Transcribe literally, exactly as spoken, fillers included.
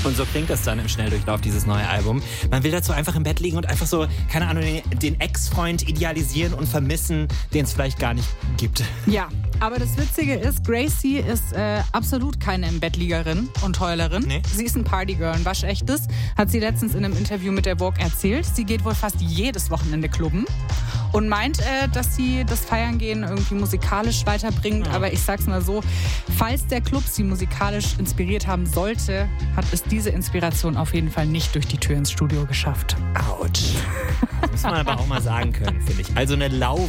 Und so klingt das dann im Schnelldurchlauf, dieses neue Album. Man will dazu einfach im Bett liegen und einfach so, keine Ahnung, den, den Ex-Freund idealisieren und vermissen, den es vielleicht gar nicht gibt. Ja, aber das Witzige ist, Gracie ist äh, absolut keine Bettliegerin und Heulerin. Nee. Sie ist ein Partygirl, ein waschechtes. Hat sie letztens in einem Interview mit der Vogue erzählt. Sie geht wohl fast jedes Wochenende klubben und meint, äh, dass sie das Feiern-Gehen irgendwie musikalisch weiterbringt. Ja. Aber ich sag's mal so, falls der Club sie musikalisch inspiriert haben sollte, hat es diese Inspiration auf jeden Fall nicht durch die Tür ins Studio geschafft. Autsch. Das muss man aber auch mal sagen können, finde ich. Also eine Lauve